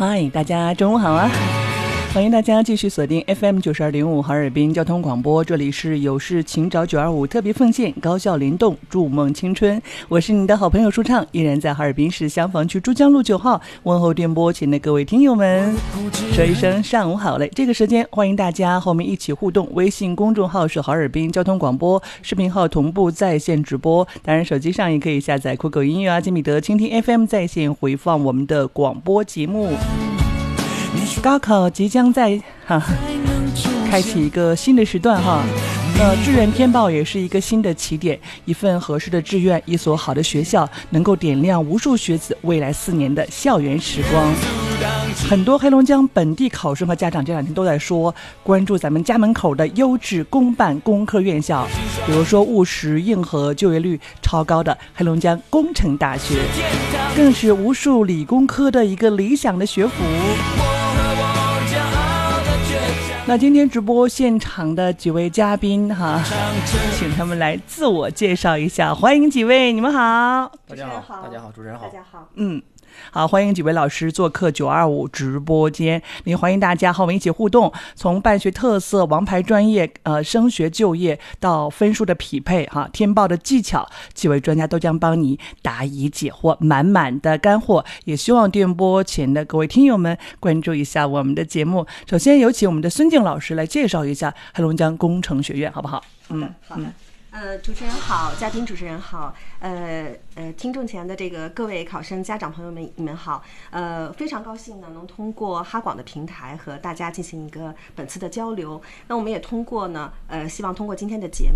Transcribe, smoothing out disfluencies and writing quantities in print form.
嗨，大家中午好啊！欢迎大家继续锁定 FM92.5 哈尔滨交通广播，这里是有事请找925特别奉献，高效联动，筑梦青春。我是你的好朋友舒畅，依然在哈尔滨市香坊区珠江路9号，问候电波前的各位听友们，说一声上午好嘞。这个时间欢迎大家和我们一起互动，微信公众号是哈尔滨交通广播，视频号同步在线直播，当然手机上也可以下载酷狗音乐啊、金米德蜻蜓 FM 在线回放我们的广播节目。高考即将开启一个新的时段志愿填报也是一个新的起点，一份合适的志愿，一所好的学校，能够点亮无数学子未来4年的校园时光。很多黑龙江本地考生和家长这2天都在说，关注咱们家门口的优质公办工科院校，比如说务实硬核、就业率超高的黑龙江工程大学，更是无数理工科的一个理想的学府。那今天直播现场的几位嘉宾请他们来自我介绍一下，欢迎几位，你们好。 大家好，大家好，主持人好， 大家好。 好，欢迎几位老师做客925直播间，也欢迎大家和我们一起互动，从办学特色、王牌专业、升学就业到分数的匹配填报的技巧，几位专家都将帮你答疑解惑，满满的干货。也希望电波前的各位听友们关注一下我们的节目。首先有请我们的孙静老师来介绍一下黑龙江工程学院，好不好？ 好的。主持人好，嘉宾主持人好，听众前的这个各位考生家长朋友们，你们好。非常高兴呢，能通过哈广的平台和大家进行一个本次的交流。那我们也通过呢，希望通过今天的节